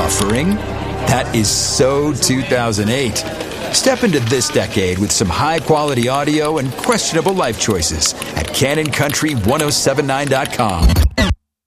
buffering? That is so 2008. Step into this decade with some high-quality audio and questionable life choices at CanonCountry1079.com.